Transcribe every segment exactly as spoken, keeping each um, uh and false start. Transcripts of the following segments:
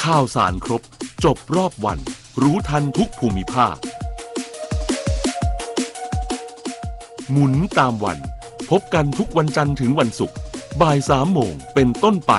ข่าวสารครบจบรอบวันรู้ทันทุกภูมิภาคหมุนตามวันพบกันทุกวันจันทร์ถึงวันศุกร์บ่ายสามโมงเป็นต้นไป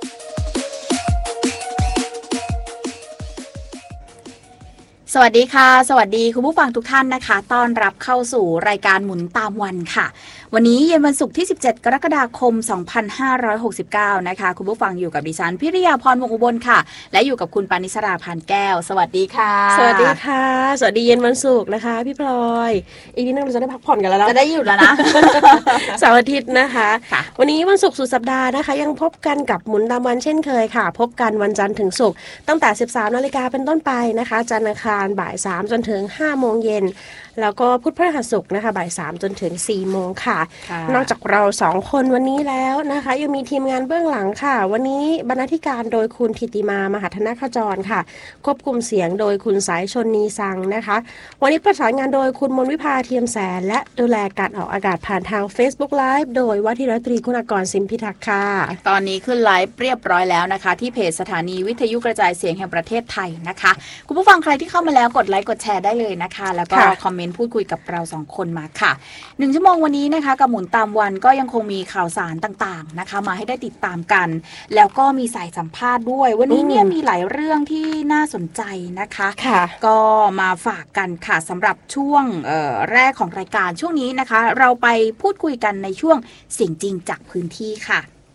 สวัสดีค่ะสวัสดีคุณผู้ฟังทุกท่านนะคะต้อนรับเข้าสู่รายการหมุนตามวันค่ะวันนี้เย็นวันศุกร์ที่สิบเจ็ดกรกฎาคมสองพันห้าร้อยหกสิบเก้านะคะคุณผู้ฟังอยู่กับดิฉันพิริยาพรวงศ์อุบลค่ะและอยู่กับคุณปานิสราพานแก้วสวัสดีค่ะสวัสดีค่ะสวัสดีเย็นวันศุกร์นะคะพี่พลอยอีกนิดนึงเราจะได้พักผ่อนกันแล้วจะได้หยุดแล้วนะเสาร์อาทิตย์นะคะวันนี้วันศุกร์สุดสัปดาห์นะคะยังพบกันกับหมุนตามวันเช่นเคยค่ะพบกันวันจันทร์ถึงศุกร์ตั้งแต่ สิบสามนาฬิกาเป็นต้นไปนะคะจันทร์อังคารบ่ายสามจนถึงห้าโมงเย็นแล้วก็พุธพฤหัสศุกร์นะคะบ่ายสามจนถึงสี่โมงค่ะนอกจากเราสองคนวันนี้แล้วนะคะยังมีทีมงานเบื้องหลังค่ะวันนี้บรรณาธิการโดยคุณธิติมามหาธนขจรค่ะควบคุมเสียงโดยคุณสายชนนีสังนะคะวันนี้ประสานงานโดยคุณมนวิภาเทียมแสนและดูแลการออกอากาศผ่านทาง Facebook Live โดยว่าที่ร้อยตรีคุณากรสิมพิทักษ์ค่ะตอนนี้ขึ้นไลฟ์เรียบร้อยแล้วนะคะที่เพจสถานีวิทยุกระจายเสียงแห่งประเทศไทยนะคะคุณผู้ฟังใครที่เข้ามาแล้วกดไลค์กดแชร์ได้เลยนะคะแล้วก็คอมเมนต์พูดคุยกับเราสองคนมาค่ะหนึ่งชั่วโมงวันนี้นะคะกับหมุนตามวันก็ยังคงมีข่าวสารต่างๆนะคะมาให้ได้ติดตามกันแล้วก็มีสายสัมภาษณ์ด้วยวันนี้เนี่ยมีหลายเรื่องที่น่าสนใจนะคะก็มาฝากกันค่ะสำหรับช่วงแรกของรายการช่วงนี้นะคะเราไปพูดคุยกันในช่วงเสียงจริงจากพื้นที่ค่ะ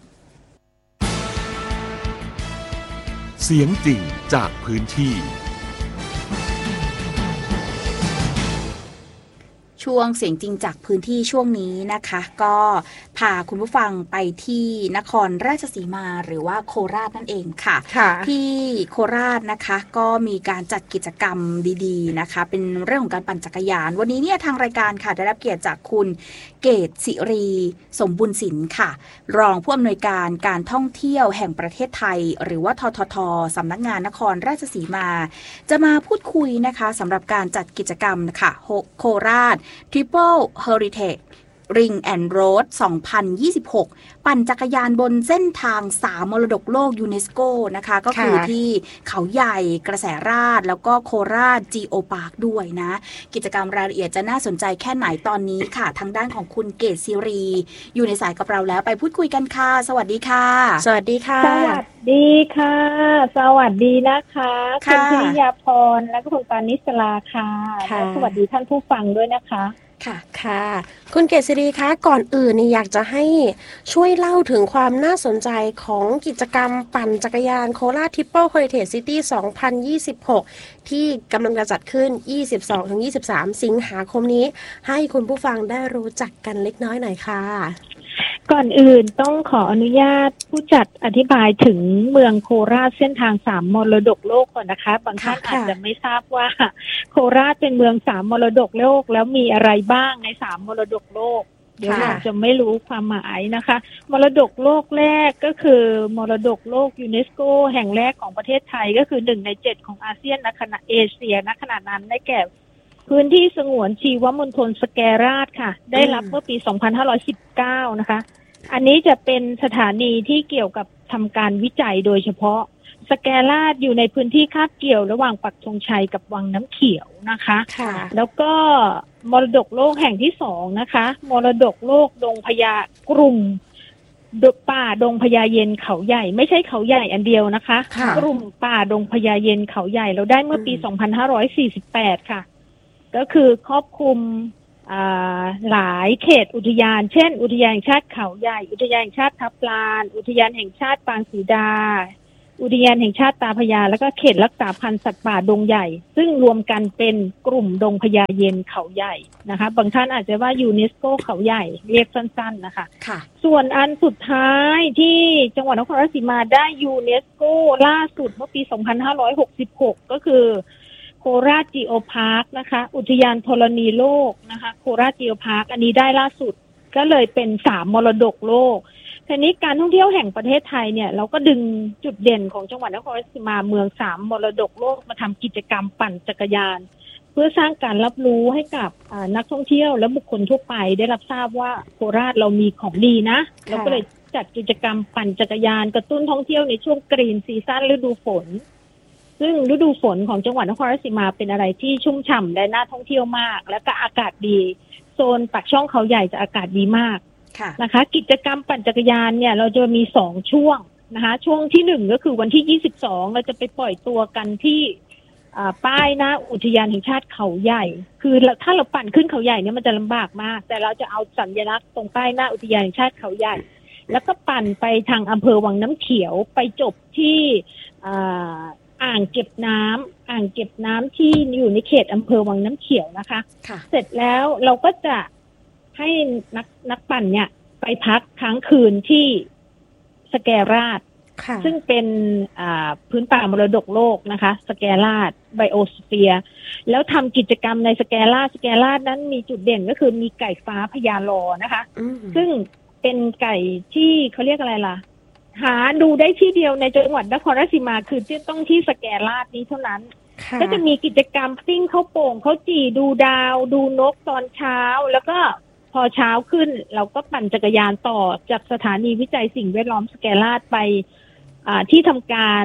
เสียงจริงจากพื้นที่ช่วงเสียงจริงจากพื้นที่ช่วงนี้นะคะก็พาคุณผู้ฟังไปที่นครราชสีมาหรือว่าโคราชนั่นเองค่ะที่โคราชนะคะก็มีการจัดกิจกรรมดีๆนะคะเป็นเรื่องของการปั่นจักรยานวันนี้เนี่ยทางรายการค่ะได้รับเกียรติจากคุณเกตศิรีสมบุญสินค่ะรองผู้อำนวยการการท่องเที่ยวแห่งประเทศไทยหรือว่าทททสำนักงานนครราชสีมาจะมาพูดคุยนะคะสำหรับการจัดกิจกรรมค่ะโคราชTriple Heritage Ring and Road สองพันยี่สิบหกปั่นจักรยานบนเส้นทางสามมรดกโลกยูเนสโกนะคะก็คือที่เขาใหญ่กระแสราษฎร์แล้วก็โคราชจีโอพาร์คด้วยนะกิจกรรมรายละเอียดจะน่าสนใจแค่ไหนตอนนี้ค่ะทางด้านของคุณเกศศิรีอยู่ในสายกับเราแล้วไปพูดคุยกันค่ะสวัสดีค่ะสวัสดีค่ะสวัสดีค่ะสวัสดีนะคะคุณพิริยาพรและก็คุณปานิสราค่ะและสวัสดีท่านผู้ฟังด้วยนะคะค่ะค่ะคุณเกษรีคะก่อนอื่นนี่อยากจะให้ช่วยเล่าถึงความน่าสนใจของกิจกรรมปั่นจักรยานโคราช Triple Heritage City สองพันยี่สิบหกที่กำลังจะจัดขึ้น ยี่สิบสองถึงยี่สิบสาม สิงหาคมนี้ให้คุณผู้ฟังได้รู้จักกันเล็กน้อยหน่อยค่ะก่อนอื่นต้องขออนุญาตผู้จัดอธิบายถึงเมืองโคราชเส้นทางสามมรดกโลกก่อนนะคะบางท่านอาจจะไม่ทราบว่าโคราชเป็นเมืองสามมรดกโลกแล้วมีอะไรบ้างในสามมรดกโลกเดี๋ยวเราจะไม่รู้ความหมายนะคะมรดกโลกแรกก็คือมรดกโลกยูเนสโกแห่งแรกของประเทศไทยก็คือหนึ่งในเจ็ดของอาเซียนณขณะเอเชียณขณะนั้นได้แก่พื้นที่สงวนชีวมณฑลสแกราชค่ะได้รับเมื่อปีสองพันห้าร้อยสิบเก้านะคะอันนี้จะเป็นสถานีที่เกี่ยวกับทำการวิจัยโดยเฉพาะสแกราชอยู่ในพื้นที่คาบเกี่ยวระหว่างปักธงชัยกับวังน้ำเขียวนะคะแล้วก็มรดกโลกแห่งที่สองนะคะมรดกโลกดงพญากลุ่มป่าดงพญาเย็นเขาใหญ่ไม่ใช่เขาใหญ่อันเดียวนะคะกลุ่มป่าดงพญาเย็นเขาใหญ่เราได้เมื่อปีสองพันห้าร้อยสี่สิบแปดค่ะก็คือครอบคลุมหลายเขตอุทยานเช่นอุทยานแห่งชาติเขาใหญ่อุทยานแห่งชาติทับลานอุทยานแห่งชาติปางศรีดาอุทยานแห่งชาติตาพญาแล้วก็เขตรักษาพันธุ์สัตว์ป่าดงใหญ่ซึ่งรวมกันเป็นกลุ่มดงพญาเย็นเขาใหญ่นะคะบางท่านอาจจะว่ายูเนสโกเขาใหญ่เรียกสั้นๆนะคะค่ะส่วนอันสุดท้ายที่จังหวัดนครราชสีมาได้ยูเนสโกล่าสุดเมื่อปีสองพันห้าร้อยหกสิบหกก็คือโคราชจีโอพาร์คนะคะอุทยานธรณีโลกนะคะโคราชจีโอพาร์คอันนี้ได้ล่าสุดก็เลยเป็นสามมรดกโลกทีนี้การท่องเที่ยวแห่งประเทศไทยเนี่ยเราก็ดึงจุดเด่นของจังหวัดนครราชสีมาเมืองสามมรดกโลกมาทำกิจกรรมปั่นจักรยานเพื่อสร้างการรับรู้ให้กับนักท่องเที่ยวและบุคคลทั่วไปได้รับทราบว่าโคราชเรามีของดีนะเราก็เลยจัดกิจกรรมปั่นจักรยานกระตุ้นท่องเที่ยวในช่วงกรีนซีซั่นฤดูฝนซึ่งฤดูฝนของจังหวัดนครราชสีมาเป็นอะไรที่ชุ่มฉ่ำและน่าท่องเที่ยวมากและก็อากาศดีโซนปากช่องเขาใหญ่จะอากาศดีมากนะคะกิจกรรมปั่นจักรยานเนี่ยเราจะมีสองช่วงนะคะช่วงที่หนึ่งก็คือวันที่ยี่สิบสองเราจะไปปล่อยตัวกันที่ป้ายหน้าอุทยานแห่งชาติเขาใหญ่คือถ้าเราปั่นขึ้นเขาใหญ่เนี่ยมันจะลำบากมากแต่เราจะเอาสัญลักษณ์ตรงป้ายหน้าอุทยานแห่งชาติเขาใหญ่แล้วก็ปั่นไปทางอำเภอวังน้ำเขียวไปจบที่อ่างเก็บน้ำอ่างเก็บน้ำที่อยู่ในเขตอำเภอวังน้ำเขียวนะคะเสร็จแล้วเราก็จะให้นักนักปั่นเนี่ยไปพักค้างคืนที่สแกราดซึ่งเป็นพื้นป่ามรดกโลกนะคะสแกราดไบโอสเฟียร์แล้วทำกิจกรรมในสแกราดสแกราดนั้นมีจุดเด่นก็คือมีไก่ฟ้าพญาลอนะคะซึ่งเป็นไก่ที่เขาเรียกอะไรล่ะหาดูได้ที่เดียวในจังหวัดนครราชสีมาคือที่ต้องที่สแกราดนี้เท่านั้นก็จะมีกิจกรรมปิ้งข้าวโป่งข้าวจี่ดูดาวดูนกตอนเช้าแล้วก็พอเช้าขึ้นเราก็ปั่นจักรยานต่อจากสถานีวิจัยสิ่งแวดล้อมสแกราดไปที่ทำการ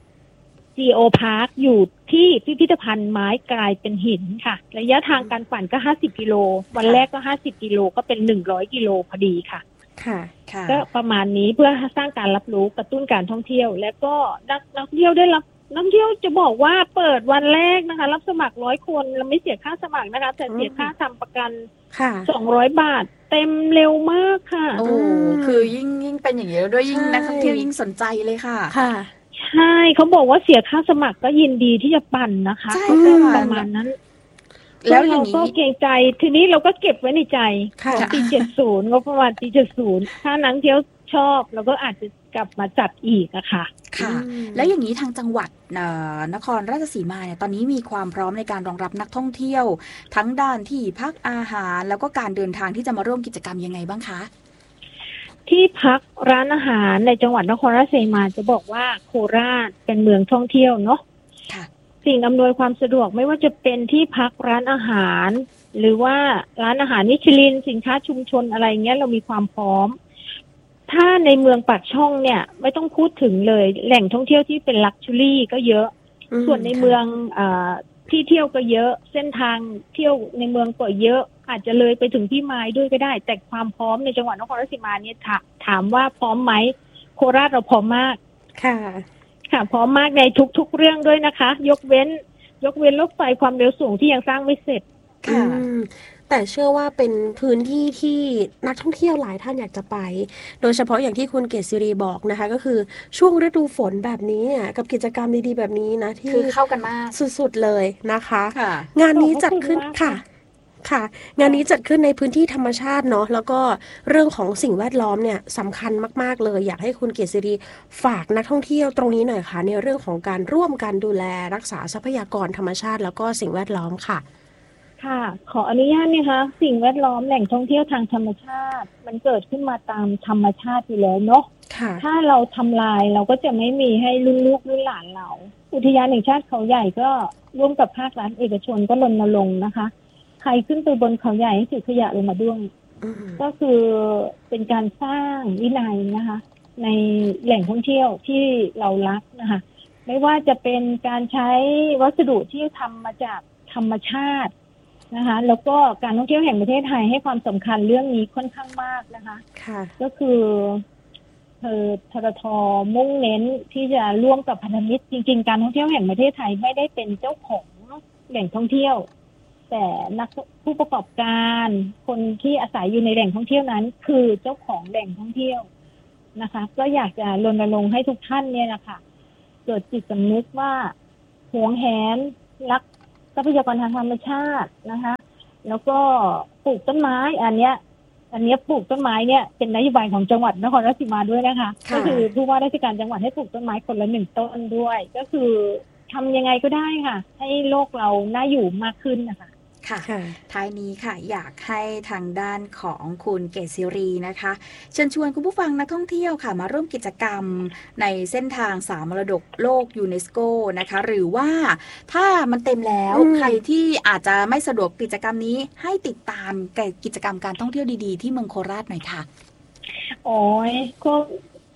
Geo Park อยู่ที่พิพิธภัณฑ์ไม้กลายเป็นหินค่ะระยะทางการปั่นก็ห้าสิบกิโลวันแรกก็ห้าสิบกิโลก็เป็นหนึ่งร้อยกิโลพอดีค่ะค่ะก็ประมาณนี้เพื่อสร้างการรับรู้กระตุ้นการท่องเที่ยวและก็นักนักเที่ยวได้รับนักเที่ยวจะบอกว่าเปิดวันแรกนะคะรับสมัครร้อยคนเราไม่เสียค่าสมัครนะคะแต่เสียค่าทำประกันสองร้อยบาทเต็มเร็วมากค่ะโอ้คือยิ่งยิ่งเป็นอย่างนี้ด้วยยิ่งนักท่องเที่ยวยิ่งสนใจเลยค่ะค่ะใช่เขาบอกว่าเสียค่าสมัครก็ยินดีที่จะปั่นนะคะใช่ประมาณนั้นแล้วเราก็เกรงใจทีนี้เราก็เก็บไว้ในใจปีเจ็ดสิบงบประมาณปีเจ็ดสิบถ้านักเที่ยวชอบเราก็อาจจะกลับมาจัดอีกอะค่ะค่ะแล้วอย่างนี้ทางจังหวัดนครราชสีมาเนี่ยตอนนี้มีความพร้อมในการรองรับนักท่องเที่ยวทั้งด้านที่พักอาหารแล้วก็การเดินทางที่จะมาร่วมกิจกรรมยังไงบ้างคะที่พักร้านอาหารในจังหวัดนครราชสีมาจะบอกว่าโคราชเป็นเมืองท่องเที่ยวเนาะสิ่งอำนวยความสะดวกไม่ว่าจะเป็นที่พักร้านอาหารหรือว่าร้านอาหารมิชลินสินค้าชุมชนอะไรเงี้ยเรามีความพร้อมถ้าในเมืองปากช่องเนี่ยไม่ต้องพูดถึงเลยแหล่งท่องเที่ยวที่เป็นลักชัวรี่ก็เยอะส่วนในเมืองอ่าที่เที่ยวก็เยอะเส้นทางเที่ยวในเมืองก็เยอะอาจจะเลยไปถึงที่ไม้ด้วยก็ได้แต่ความพร้อมในจังหวัดนครราชสีมาเนี่ยถามว่าพร้อมไหมโคราชเราพร้อมมากค่ะค่ะพร้อมมากในทุกๆเรื่องด้วยนะคะยกเว้นยกเว้นรถไฟความเร็วสูงที่ยังสร้างไม่เสร็จค่ะแต่เชื่อว่าเป็นพื้นที่ที่นักท่องเที่ยวหลายท่านอยากจะไปโดยเฉพาะอย่างที่คุณเกศศิรีบอกนะคะก็คือช่วงฤดูฝนแบบนี้เนี่ยกับกิจกรรมดีๆแบบนี้นะที่คือเข้ากันมากสุดๆเลยนะคะงานนี้จัดขึ้นค่ะค่ะงานนี้จัดขึ้นในพื้นที่ธรรมชาติเนาะแล้วก็เรื่องของสิ่งแวดล้อมเนี่ยสำคัญมากๆเลยอยากให้คุณเกศศิรีฝากนักท่องเที่ยวตรงนี้หน่อยค่ะในเรื่องของการร่วมกันดูแลรักษาทรัพยากรธรรมชาติแล้วก็สิ่งแวดล้อมค่ะค่ะขออนุญาตนะคะสิ่งแวดล้อมแหล่งท่องเที่ยวทางธรรมชาติมันเกิดขึ้นมาตามธรรมชาติอยู่แล้วเนาะถ้าเราทำลายเราก็จะไม่มีให้รุ่นลูกรุ่นหลานเราอุทยานแห่งชาติเขาใหญ่ก็ร่วมกับภาครัฐเอกชนก็รณรงค์นะคะใครขึ้นไปบนเขาใหญ่ให้ถือขยะลงมาด้วยก็คือเป็นการสร้างวินัยนะคะในแหล่งท่องเที่ยวที่เรารักนะคะไม่ว่าจะเป็นการใช้วัสดุที่ทำมาจากธรรมชาตินะคะแล้วก็การท่องเที่ยวแห่งประเทศไทยให้ความสำคัญเรื่องนี้ค่อนข้างมากนะคะค่ะก็คือเธอทรทมุ่งเน้นที่จะร่วมกับพันธมิตรจริงๆการท่องเที่ยวแห่งประเทศไทยไม่ได้เป็นเจ้าของแหล่งท่องเที่ยวแต่นักผู้ประกอบการคนที่อาศัยอยู่ในแหล่งท่องเที่ยวนั้นคือเจ้าของแหล่งท่องเที่ยวนะคะก็อยากจะรณรงค์ให้ทุกท่านเนี่ยนะคะเกิดจิตสำนึกว่าหวงแหนรักทรัพยากรทางธรรมชาตินะคะแล้วก็ปลูกต้นไม้อันเนี้ยอันเนี้ยปลูกต้นไม้เนี่ยเป็นนโยบายของจังหวัดนครราชสีมาด้วยนะคะก็คือผู้ว่าราชการจังหวัดให้ปลูกต้นไม้คนละหนึ่งต้นด้วยก็คือทำยังไงก็ได้ค่ะให้โลกเราน่าอยู่มากขึ้นนะคะค่ะท้ายนี้ค่ะอยากให้ทางด้านของคุณเกศศิรีนะคะเชิญชวนคุณผู้ฟังนักท่องเที่ยวค่ะมาร่วมกิจกรรมในเส้นทางสามมรดกโลกยูเนสโกนะคะหรือว่าถ้ามันเต็มแล้วใครที่อาจจะไม่สะดวกกิจกรรมนี้ให้ติดตามกิจกรรมการท่องเที่ยวดีๆที่เมืองโคราชหน่อยค่ะโอ้ยก็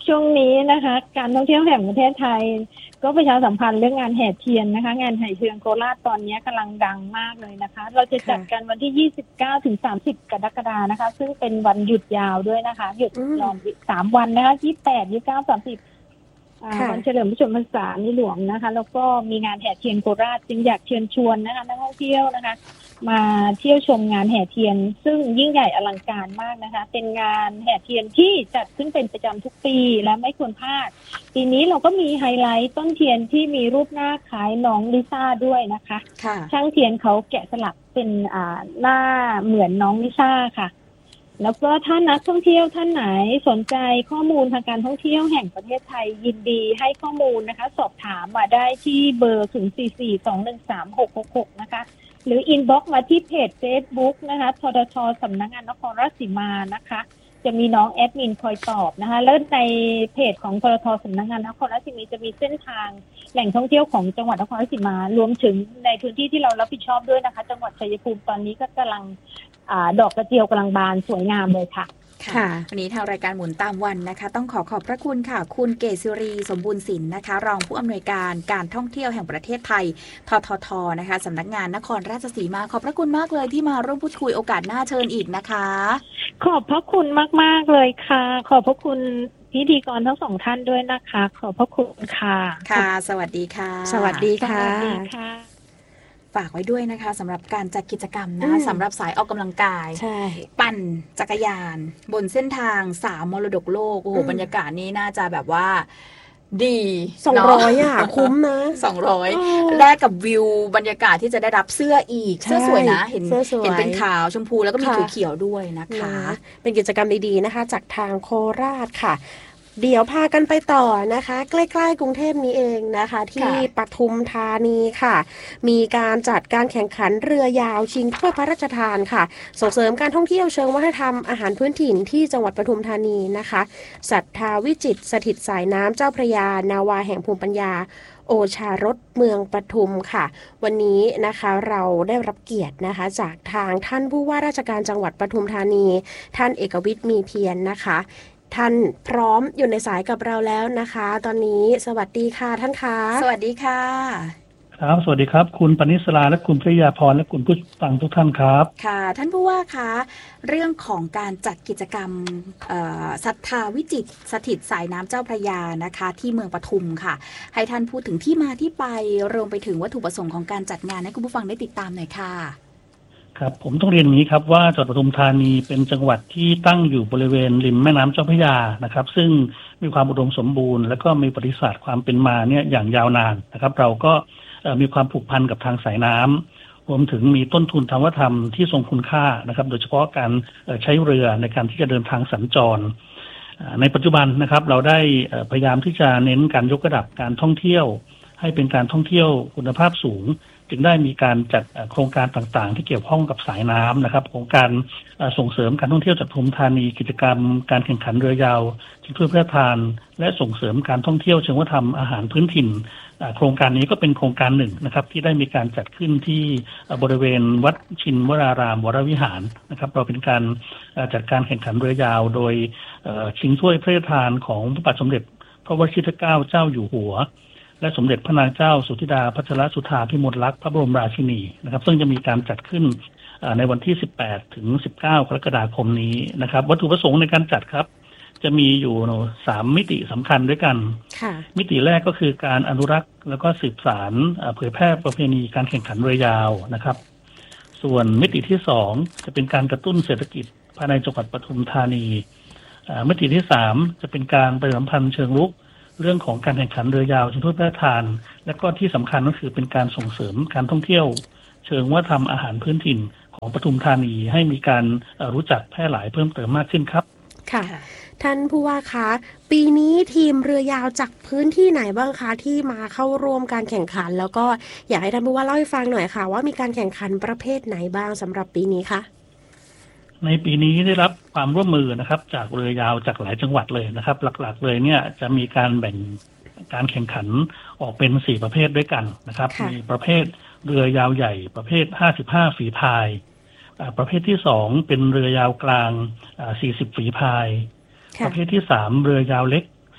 ช่วงนี้นะคะการท่องเที่ยวแห่งประเทศไทยก็ประชาสัมพันธ์เรื่องงานแห่เทียนนะคะงานแห่เทียนโคราชตอนนี้กำลังดังมากเลยนะคะเราจะจัดกันวันที่ยี่สิบเก้าถึงสามสิบกรกฎาคมนะคะซึ่งเป็นวันหยุดยาวด้วยนะคะหยุดรอมสามวันนะคะยี่สิบแปด ยี่สิบเก้า สามสิบวันเฉลิมพระชนมพรรษาในหลวงนะคะแล้วก็มีงานแห่เทียนโคราชจึงอยากเชิญชวนนะคะนักท่องเที่ยวนะคะมาเที่ยวชมงานแห่เทียนซึ่งยิ่งใหญ่อลังการมากนะคะเป็นงานแห่เทียนที่จัดขึ้นเป็นประจำทุกปีและไม่ควรพลาดปีนี้เราก็มีไฮไลท์ต้นเทียนที่มีรูปหน้าคล้ายน้องลิซ่าด้วยนะคะช่างเทียนเขาแกะสลักเป็นอ่าหน้าเหมือนน้องลิซ่าค่ะแล้วก็ถ้านักท่องเที่ยวท่านไหนสนใจข้อมูลทางการท่องเที่ยวแห่งประเทศไทยยินดีให้ข้อมูลนะคะสอบถามมาได้ที่เบอร์ศูนย์ สี่ สี่ สอง หนึ่ง สาม หก หก หกนะคะหรืออินบ็อกซ์มาที่เพจ Facebook นะคะททท.สำนักงานนครราชสีมานะคะจะมีน้องแอดมินคอยตอบนะคะแล้วในเพจของททท.สำนักงานนครราชสีมาจะมีเส้นทางแหล่งท่องเที่ยวของจังหวัดนครราชสีมารวมถึงในพื้นที่ที่เรารับผิดชอบด้วยนะคะจังหวัดชัยภูมิตอนนี้ก็กำลังอ่าดอกกระเจียวกำลังบานสวยงามเลยค่ะค่ะวันนี้ทางรายการหมุนตามวันนะคะต้องขอขอบพระคุณค่ะคุณเกษิรีสมบูรณ์สินนะคะรองผู้อำนวยการการท่องเที่ยวแห่งประเทศไทยทททนะคะสำนักงานนครราชสีมาขอบพระคุณมากเลยที่มาร่วมพูดคุยโอกาสหน้าเชิญอีกนะคะขอบพระคุณมากๆเลยค่ะขอบพระคุณพิธีกรทั้งสองท่านด้วยนะคะขอบพระคุณค่ะค่ะสวัสดีค่ะสวัสดีค่ะฝากไว้ด้วยนะคะสำหรับการจัดกิจกรรมนะสำหรับสายออกกำลังกายปั่นจักรยานบนเส้นทางสามมรดกโลกโอ้โหบรรยากาศนี้น่าจะแบบว่าดีสองร้อยอ่ะคุ้มนะสองร้อยแลกกับวิวบรรยากาศที่จะได้รับเสื้ออีกเสื้อสวยนะเห็นเห็นเป็นขาวชมพูแล้วก็มีเขียวๆด้วยนะคะเป็นกิจกรรมดีๆนะคะจากทางโคราชค่ะเดี๋ยวพากันไปต่อนะคะใกล้ๆกรุงเทพนี้เองนะคะที่ปทุมธานีค่ะมีการจัดการแข่งขันเรือยาวชิงถ้วยพระราชทานค่ะส่งเสริมการท่องเที่ยวเชิงวัฒนธรรมอาหารพื้นถิ่นที่จังหวัดปทุมธานีนะคะศรัทธาวิจิตรสถิตสายน้ำเจ้าพระยานาวาแห่งภูมิปัญญาโอชารสเมืองปทุมค่ะวันนี้นะคะเราได้รับเกียรตินะคะจากทางท่านผู้ว่าราชการจังหวัดปทุมธานีท่านเอกวิทย์มีเพียรนะคะท่านพร้อมอยู่ในสายกับเราแล้วนะคะตอนนี้สวัสดีค่ะท่านคะสวัสดีค่ะครับสวัสดีครับคุณปณิสราและคุณพริยาพรและคุณผู้ฟังทุกท่านครับค่ะท่านผู้ว่าคะเรื่องของการจัดกิจกรรมศรัทธาวิจิตรสถิตสายน้ำเจ้าพระยานะคะที่เมืองปทุมค่ะให้ท่านพูดถึงที่มาที่ไปรวมไปถึงวัตถุประสงค์ของการจัดงานให้คุณผู้ฟังได้ติดตามหน่อยค่ะครับผมต้องเรียนอย่างนี้ครับว่าจังหวัดปทุมธานีเป็นจังหวัดที่ตั้งอยู่บริเวณริมแม่น้ำเจ้าพระยานะครับซึ่งมีความอุดมสมบูรณ์และก็มีประวัติศาสตร์ความเป็นมาเนี่ยอย่างยาวนานนะครับเราก็มีความผูกพันกับทางสายน้ำรวมถึงมีต้นทุนทางวัฒนธรรมที่ทรงคุณค่านะครับโดยเฉพาะการใช้เรือในการที่จะเดินทางสัญจรในปัจจุบันนะครับเราได้พยายามที่จะเน้นการยกระดับการท่องเที่ยวให้เป็นการท่องเที่ยวคุณภาพสูงจึงได้มีการจัดโครงการต่างๆที่เกี่ยวข้องกับสายน้ำนะครับโครงการส่งเสริมการท่องเที่ยวจากปทุมธานีกิจกรรมการแข่งขันเรือยาวชิงถ้วยพระราชทานและส่งเสริมการท่องเที่ยวเชิงวัฒนธรรมอาหารพื้นถิ่นโครงการนี้ก็เป็นโครงการหนึ่งนะครับที่ได้มีการจัดขึ้นที่บริเวณวัดชินวรารามวรวิหารนะครับเราเป็นการจัดการแข่งขันเรือยาวโดยชิงถ้วยพระราชทานของพระบาทสมเด็จพระวชิรเกล้าเจ้าอยู่หัวและสมเด็จพระนางเจ้าสุธิดาพัชรสุธาภิมลลักษณ์พระบรมราชินีนะครับซึ่งจะมีการจัดขึ้นในวันที่สิบแปดถึงสิบเก้ากรกฎาคมนี้นะครับวัตถุประสงค์ในการจัดครับจะมีอยู่สามมิติสำคัญด้วยกันมิติแรกก็คือการอนุรักษ์แล้วก็สืบสานเผยแพร่ประเพณีการแข่งขันเรือยาวนะครับส่วนมิติที่สองจะเป็นการกระตุ้นเศรษฐกิจภายในจังหวัดปทุมธานีมิติที่สามจะเป็นการประชาสัมพันธ์เชิงรุกเรื่องของการแข่งขันเรือยาวชิงถ้วยพระราชทานและก็ที่สำคัญก็คือเป็นการส่งเสริมการท่องเที่ยวเชิงวัฒนธรรมอาหารพื้นถิ่นของปทุมธานีให้มีการรู้จักแพร่หลายเพิ่มเติมมากขึ้นครับค่ะท่านผู้ว่าคะปีนี้ทีมเรือยาวจากพื้นที่ไหนบ้างคะที่มาเข้าร่วมการแข่งขันแล้วก็อยากให้ท่านผู้ว่าเล่าให้ฟังหน่อยค่ะว่ามีการแข่งขันประเภทไหนบ้างสำหรับปีนี้คะในปีนี้ได้รับความร่วมมือนะครับจากเรือยาวจากหลายจังหวัดเลยนะครับหลักๆเลยเนี่ยจะมีการแบ่งการแข่งขันออกเป็นสี่ประเภทด้วยกันนะครับมีประเภทเรือยาวใหญ่ประเภทห้าสิบห้าฝีพายประเภทที่สองเป็นเรือยาวกลางสี่สิบฝีพายประเภทที่สามเรือยาวเล็ก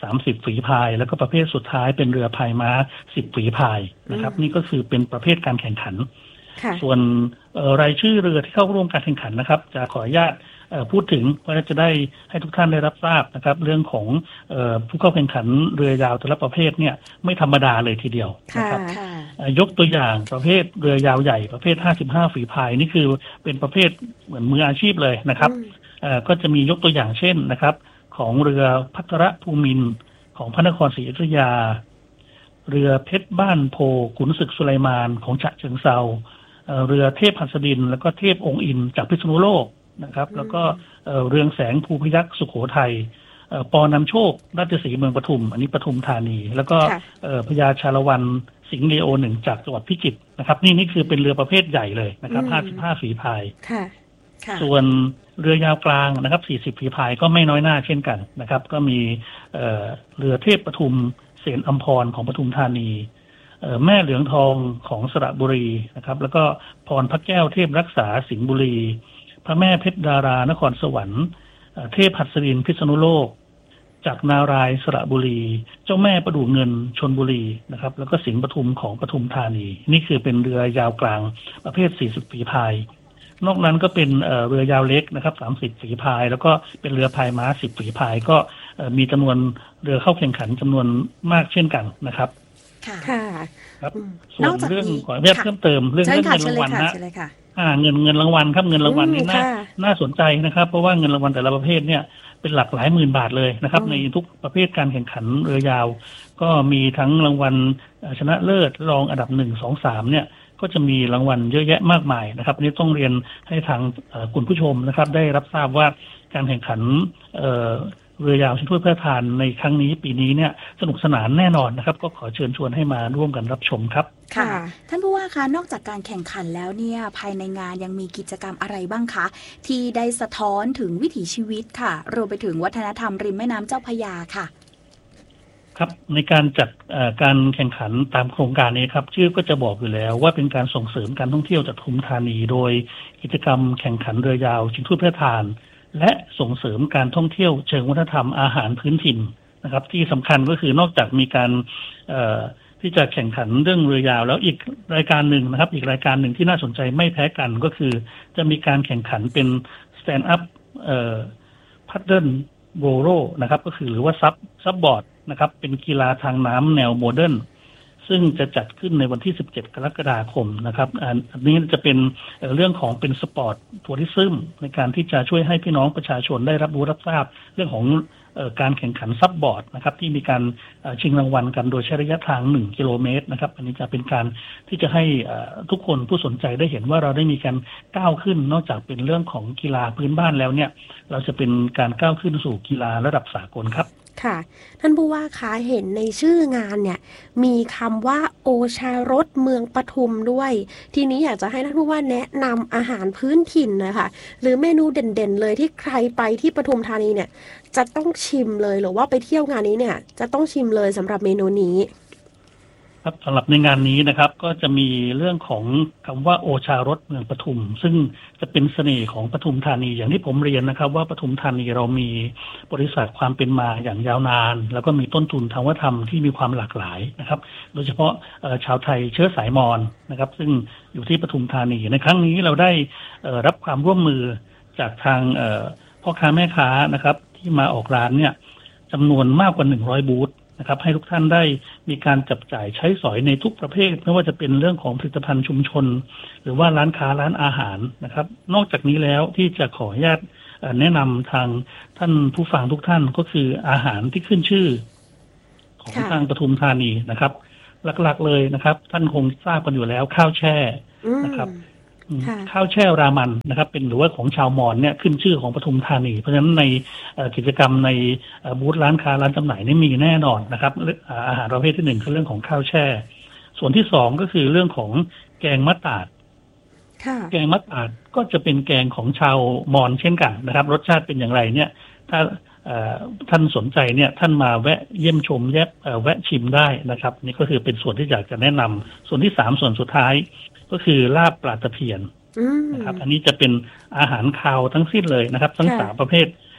สามสิบฝีพายแล้วก็ประเภทสุดท้ายเป็นเรือพายม้าสิบฝีพายนะครับนี่ก็คือเป็นประเภทการแข่งขันส่วนรายชื่อเรือที่เข้าร่วมการแข่งขันนะครับจะขออนุญาตพูดถึงเพื่อจะได้ให้ทุกท่านได้รับทราบนะครับเรื่องของเอ่อผู้เข้าแข่งขันเรือยาวแต่ละประเภทเนี่ยไม่ธรรมดาเลยทีเดียวนะครับยกตัวอย่างประเภทเรือยาวใหญ่ประเภทห้าสิบห้าฝีพายนี่คือเป็นประเภทเหมือนมืออาชีพเลยนะครับเอ่อก็จะมียกตัวอย่างเช่นนะครับของเรือภัทรภูมินทร์ของพระนครศรีอยุธยาเรือเพชรบ้านโพขุนศึกสุไลมานของฉะเชิงเทราเอ่อเรือเทพหัสดินแล้วก็เทพองค์อินจากพิษณุโลกนะครับแล้วก็เรืองแสงภูพยัคฆ์สุโขทัยปอนำโชคราชสีห์เมืองปทุมอันนี้ปทุมธานีแล้วก็พญาชาละวันสิงห์เลโอหนึ่งจากจังหวัดพิจิตรนะครับนี่นี่คือเป็นเรือประเภทใหญ่เลยนะครับห้าสิบห้าฝีพายส่วนเรือยาวกลางนะครับสี่สิบฝีพายก็ไม่น้อยหน้าเช่นกันนะครับก็มีเอ่อเรือเทพปทุมเสนอัมพรของปทุมธานีแม่เหลืองทองของสระบุรีนะครับแล้วก็พรพระแก้วเทพรักษาสิงห์บุรีพระแม่เพชรดารานครสวรรค์เทพหัสดินพิษณุโลกจากนารายสระบุรีเจ้าแม่ประดู่เงินชลบุรีนะครับแล้วก็สิงห์ปทุมของปทุมธานีนี่คือเป็นเรือยาวกลางประเภทสี่สิบฝีพายนอกนั้นก็เป็นเรือยาวเล็กนะครับสามสิบฝีพายแล้วก็เป็นเรือพายม้าสิบฝีพายก็มีจำนวนเรือเข้าแข่งขันจำนวนมากเช่นกันนะครับค่ะครับส่วนเรื่องขอเพิ่มเติมเรื่องเงินรางวัลนะอ่าเงินเงินรางวัลครับเงินรางวัลนี่น่าน่าสนใจนะครับเพราะว่าเงินรางวัลแต่ละประเภทเนี่ยเป็นหลักหลายหมื่นบาทเลยนะครับในทุกประเภทการแข่งขันเรือยาวก็มีทั้งรางวัลชนะเลิศรองอันดับหนึ่งสองสามเนี่ยก็จะมีรางวัลเยอะแยะมากมายนะครับนี่ต้องเรียนให้ทางคุณผู้ชมนะครับได้รับทราบว่าการแข่งขันเรือยาวชิงถ้วยพระราชทานในครั้งนี้ปีนี้เนี่ยสนุกสนานแน่นอนนะครับก็ขอเชิญชวนให้มาร่วมกันรับชมครับค่ะท่านผู้ว่าคะนอกจากการแข่งขันแล้วเนี่ยภายในงานยังมีกิจกรรมอะไรบ้างคะที่ได้สะท้อนถึงวิถีชีวิตค่ะรวมไปถึงวัฒนธรรมริมแม่น้ำเจ้าพระยาค่ะครับในการจัดการแข่งขันตามโครงการนี้ครับชื่อก็จะบอกอยู่แล้วว่าเป็นการส่งเสริมการท่องเที่ยวจากปทุมธานีโดยกิจกรรมแข่งขันเรือยาวชิงถ้วยพระราชทานและส่งเสริมการท่องเที่ยวเชิงวัฒนธรรมอาหารพื้นถิ่นนะครับที่สำคัญก็คือนอกจากมีการที่จะแข่งขันเรื่องเรือยาวแล้วอีกรายการหนึ่งนะครับอีกรายการหนึ่งที่น่าสนใจไม่แพ้กันก็คือจะมีการแข่งขันเป็น stand up เอ่อ paddle rowro นะครับก็คือหรือว่าซับซับบอร์ดนะครับเป็นกีฬาทางน้ำแนวโมเดิร์นซึ่งจะจัดขึ้นในวันที่สิบเจ็ดกรกฎาคมนะครับอันนี้จะเป็นเรื่องของเป็นสปอร์ตทัวริซึมในการที่จะช่วยให้พี่น้องประชาชนได้รับรู้รับทราบเรื่องของการแข่งขันซับบอร์ดนะครับที่มีการชิงรางวัลกันโดยใช้ระยะทางหนึ่งกิโลเมตรนะครับอันนี้จะเป็นการที่จะให้ทุกคนผู้สนใจได้เห็นว่าเราได้มีการก้าวขึ้นนอกจากเป็นเรื่องของกีฬาพื้นบ้านแล้วเนี่ยเราจะเป็นการก้าวขึ้นสู่กีฬาระดับสากลครับค่ะท่านผู้ว่าคะเห็นในชื่องานเนี่ยมีคำว่าโอชารสเมืองปทุมด้วยทีนี้อยากจะให้ท่านผู้ว่าแนะนำอาหารพื้นถิ่นนะคะหรือเมนูเด่นๆเลยที่ใครไปที่ปทุมธานีเนี่ยจะต้องชิมเลยหรือว่าไปเที่ยวงานนี้เนี่ยจะต้องชิมเลยสำหรับเมนูนี้ครับสำหรับในงานนี้นะครับก็จะมีเรื่องของคำว่าโอชารสเมืองปทุมซึ่งจะเป็นเสน่ห์ของปทุมธานีอย่างที่ผมเรียนนะครับว่าปทุมธานีเรามีบริษัทความเป็นมาอย่างยาวนานแล้วก็มีต้นทุนทางวัฒนธรรมที่มีความหลากหลายนะครับโดยเฉพาะชาวไทยเชื้อสายมอญนะครับซึ่งอยู่ที่ปทุมธานีในครั้งนี้เราได้รับความร่วมมือจากทางพ่อค้าแม่ค้านะครับที่มาออกร้านเนี่ยจำนวนมากกว่าหนึ่งร้อยบูธนะครับให้ทุกท่านได้มีการจับจ่ายใช้สอยในทุกประเภทไม่ว่าจะเป็นเรื่องของผลิตภัณฑ์ชุมชนหรือว่าร้านค้าร้านอาหารนะครับนอกจากนี้แล้วที่จะขออนุญาตแนะนำทางท่านผู้ฟังทุกท่านก็คืออาหารที่ขึ้นชื่อของทางปทุมธานีนะครับหลักๆเลยนะครับท่านคงทราบกันอยู่แล้วข้าวแช่นะครับข้าวแช่รามันนะครับเป็นหรือว่าของชาวมอญเนี่ยขึ้นชื่อของปทุมธานีเพราะฉะนั้นในกิจกรรมในบูธร้านค้าร้านจำหน่ายนี่มีแน่นอนนะครับอาหารประเภทที่หนึ่งคือเรื่องของข้าวแช่ส่วนที่สองก็คือเรื่องของแกงมะตาดแกงมะตาดก็จะเป็นแกงของชาวมอญเช่นกันนะครับรสชาติเป็นอย่างไรเนี่ยถ้าท่านสนใจเนี่ยท่านมาแวะเยี่ยมชมแยบแวะชิมได้นะครับนี่ก็คือเป็นส่วนที่อยากจะแนะนำส่วนที่สามส่วนสุดท้ายก็คือลาบปลาตะเพียนนะครับอันนี้จะเป็นอาหารคาวทั้งสิ้นเลยนะครับทั้งสามประเภท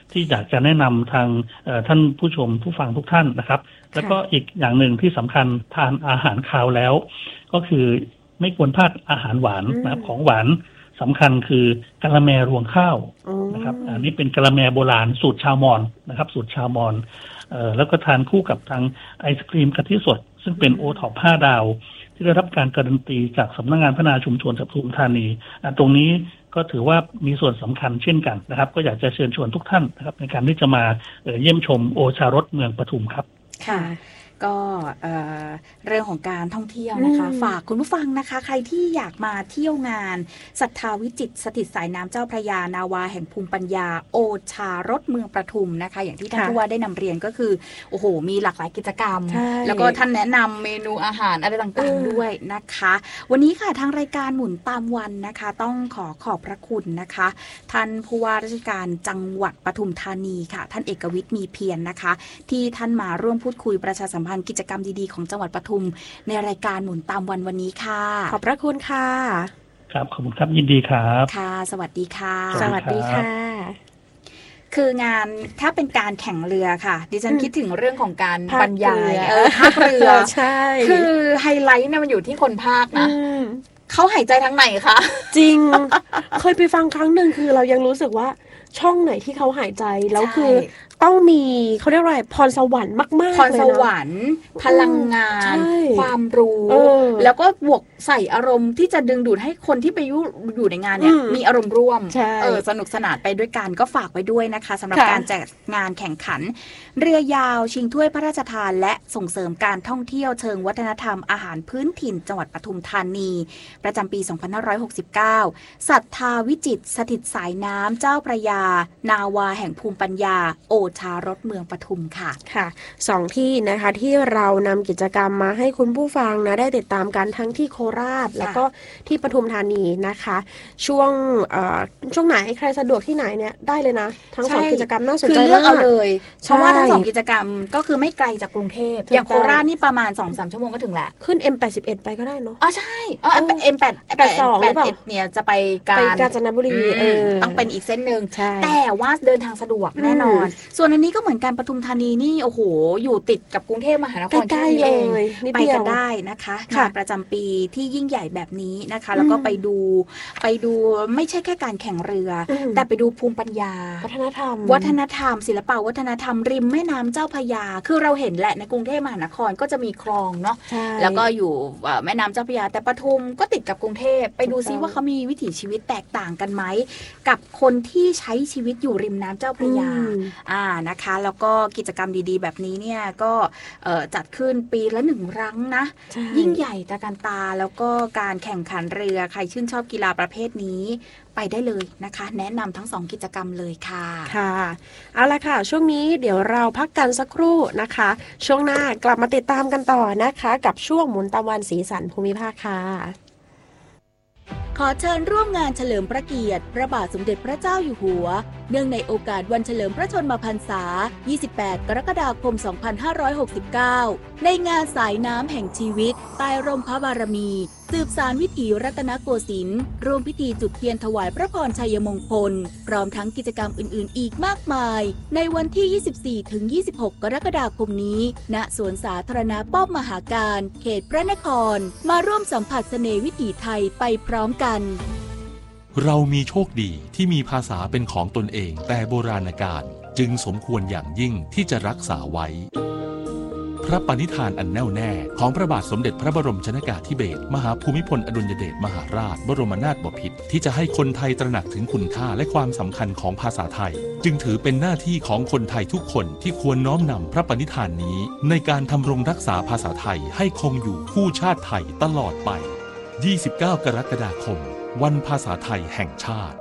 ที่อยากจะแนะนำทางท่านผู้ชมผู้ฟังทุกท่านนะครับแล้วก็อีกอย่างหนึ่งที่สำคัญทานอาหารคาวแล้วก็คือไม่ควรพลาดอาหารหวานนะครับของหวานสำคัญคือกะละแมรวงข้าวนะครับอันนี้เป็นกะละแมโบราณสูตรชาวมอญนะครับสูตรชาวมอญเอ่อแล้วก็ทานคู่กับทางไอศกรีมกะทิสดซึ่งเป็นโอท็อปห้าดาวที่ได้รับการการันตีจากสำนักงานพัฒนาชุมชนปทุมธานีตรงนี้ก็ถือว่ามีส่วนสำคัญเช่นกันนะครับก็อยากจะเชิญชวนทุกท่านนะครับในการที่จะมาเยี่ยมชมโอชารสเมืองปทุมครับค่ะก็เอ่อเรื่องของการท่องเที่ยวนะคะฝากคุณผู้ฟังนะคะใครที่อยากมาเที่ยวงานศรัทธาวิจิตรสถิตสายน้ำเจ้าพระยานาวาแห่งภูมิปัญญาโอชารสเมืองปทุมนะคะอย่างที่ท่านผู้ว่าได้นำเรียนก็คือโอ้โหมีหลากหลายกิจกรรมแล้วก็ท่านแนะนำเมนูอาหารอะไรต่างๆด้วยนะคะวันนี้ค่ะทางรายการหมุนตามวันนะคะต้องขอขอบพระคุณนะคะท่านผู้ว่าราชการจังหวัดปทุมธานีค่ะท่านเอกวิทย์มีเพียรนะคะที่ท่านมาร่วมพูดคุยประชาสัมพันธ์กิจกรรมดีๆของจังหวัดปทุมในรายการหมุนตามวันวันนี้ค่ะขอบพระคุณค่ะครับขอบคุณครับยินดีครับค่ะสวัสดีค่ะสวัสดีค่ะคืองานถ้าเป็นการแข่งเรือค่ะดิฉันคิดถึงเรื่องของการบรรยายเออภาคเรือใช่คือไฮไลท์เนี่ยมันอยู่ที่คนภาคนะเขาหายใจทางไหนคะจริงเคยไปฟังครั้งหนึ่งคือเรายังรู้สึกว่าช่องไหนที่เขาหายใจแล้วคือต้องมีเขาเรียกอะไรพรสวรรค์มากๆพรสวรรค์พลังงานความรู้แล้วก็บวกใส่อารมณ์ที่จะดึงดูดให้คนที่ไปอยู่ในงานเนี่ยมีอารมณ์ร่วมเออสนุกสนานไปด้วยกันก็ฝากไว้ด้วยนะคะสำหรับการจัดงานแข่งขันเรือยาวชิงถ้วยพระราชทานและส่งเสริมการท่องเที่ยวเชิงวัฒนธรรมอาหารพื้นถิ่นจังหวัดปทุมธานีประจำปีสองพันห้าร้อยหกสิบเก้าศรัทธาวิจิตรสถิตสายน้ำเจ้าพระยานาวาแห่งภูมิปัญญาโอชารสเมืองปทุมค่ะค่ะสองที่นะคะที่เรานำกิจกรรมมาให้คุณผู้ฟังนะได้ติดตามกันทั้งที่โคราชแล้วก็ที่ปทุมธานีนะคะช่วงช่วงไหนใครสะดวกที่ไหนเนี่ยได้เลยนะทั้งสองกิจกรรมน่าสนใจคือเลือกเอาเลยเพราะว่าทั้งสองกิจกรรมก็คือไม่ไกลจากกรุงเทพอย่างโคราชนี่ประมาณ สองถึงสาม ชั่วโมงก็ถึงแหละขึ้น เอ็ม แปดสิบเอ็ด ไปก็ได้เนาะอ๋อใช่อ๋อ เอ็ม แปด แปดสิบสองเนี่ยจะไปกาญจนบุรีเออต้องเป็นอีกเส้นนึงแต่ว่าเดินทางสะดวกแน่นอนส่วนอันนี้ก็เหมือนกันปทุมธานีนี่โอ้โหอยู่ติดกับกรุงเทพมหานครใกล้ๆเองไปกันได้นะคะงานประจำปีที่ยิ่งใหญ่แบบนี้นะคะแล้วก็ไปดูไปดูไม่ใช่แค่การแข่งเรือแต่ไปดูภูมิปัญญาวัฒนธรรมวัฒนธรรมศิลปะวัฒนธรรมริมแม่น้ำเจ้าพระยาคือเราเห็นแหละในกรุงเทพมหานครก็จะมีคลองเนาะแล้วก็อยู่แม่น้ำเจ้าพระยาแต่ปทุมก็ติดกับกรุงเทพไปดูซิว่าเขามีวิถีชีวิตแตกต่างกันไหมกับคนที่ใช้ชีวิตอยู่ริมน้ำเจ้าพระยาอ่านะคะแล้วก็กิจกรรมดีๆแบบนี้เนี่ยก็จัดขึ้นปีละหนึ่งครั้งนะยิ่งใหญ่ตระการตาแล้วก็การแข่งขันเรือใครชื่นชอบกีฬาประเภทนี้ไปได้เลยนะคะแนะนำทั้งสองกิจกรรมเลยค่ะค่ะเอาละค่ะช่วงนี้เดี๋ยวเราพักกันสักครู่นะคะช่วงหน้ากลับมาติดตามกันต่อนะคะกับช่วงหมุนตามวันสีสันภูมิภาคค่ะขอเชิญร่วมงานเฉลิมพระเกียรติพระบาทสมเด็จพระเจ้าอยู่หัวเนื่องในโอกาสวันเฉลิมพระชนมพรรษายี่สิบแปดกรกฎาคมสองพันห้าร้อยหกสิบเก้าในงานสายน้ำแห่งชีวิตใต้ร่มพระบารมีสืบสานวิถีรัตนโกสินทร์ร่วมพิธีจุดเทียนถวายพระพรชัยมงคลพร้อมทั้งกิจกรรมอื่นๆอีกมากมายในวันที่ ยี่สิบสี่ถึงยี่สิบหก กรกฎาคมนี้ณสวนสาธารณะป้อมมหาการเขตพระนครมาร่วมสัมผัสเสน่ห์วิถีไทยไปพร้อมกันเรามีโชคดีที่มีภาษาเป็นของตนเองแต่โบราณกาลจึงสมควรอย่างยิ่งที่จะรักษาไว้พระปณิธานอันแน่วแน่ของพระบาทสมเด็จพระบรมชนกาธิเบศรมหาภูมิพลอดุลยเดชมหาราชบรมนาถบพิตรที่จะให้คนไทยตระหนักถึงคุณค่าและความสำคัญของภาษาไทยจึงถือเป็นหน้าที่ของคนไทยทุกคนที่ควรน้อมนำพระปณิธานนี้ในการทำรงรักษาภาษาไทยให้คงอยู่คู่ชาติไทยตลอดไปยี่สิบเก้ากรกฎาคมวันภาษาไทยแห่งชาติ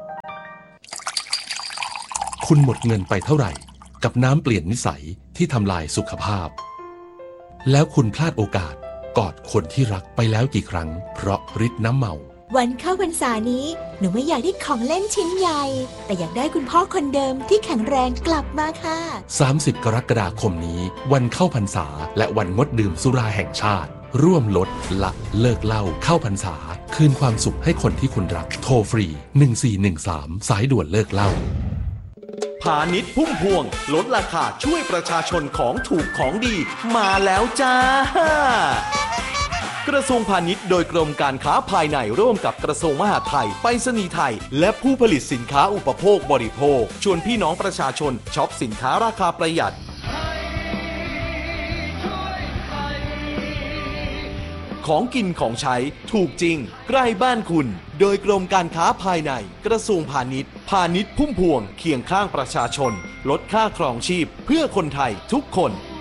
คุณหมดเงินไปเท่าไหร่กับน้ำเปลี่ยนนิสัยที่ทำลายสุขภาพแล้วคุณพลาดโอกาสกอดคนที่รักไปแล้วกี่ครั้งเพราะฤทธิ์น้ำเมาวันเข้าพรรษานี้หนูไม่อยากได้ของเล่นชิ้นใหญ่แต่อยากได้คุณพ่อคนเดิมที่แข็งแรงกลับมาค่ะสามสิบกรกฎาคมนี้วันเข้าพรรษาและวันงดดื่มสุราแห่งชาติร่วมลดละเลิกเหล้าเข้าพรรษาคืนความสุขให้คนที่คุณรักโทรฟรีหนึ่งสี่หนึ่งสามสายด่วนเลิกเหล้าพาณิชย์พุ่มพวงลดราคาช่วยประชาชนของถูกของดีมาแล้วจ้ากระทรวงพาณิชย์โดยกรมการค้าภายในร่วมกับกระทรวงมหาดไทยไปรษณีย์ไทยและผู้ผลิตสินค้าอุปโภคบริโภคชวนพี่น้องประชาชนช็อปสินค้าราคาประหยัดของกินของใช้ถูกจริงใกล้บ้านคุณโดยกรมการค้าภายในกระทรวงพาณิชย์พาณิชย์พุ่มพวงเคียงข้างประชาชนลดค่าครองชีพเพื่อคนไทยทุกคน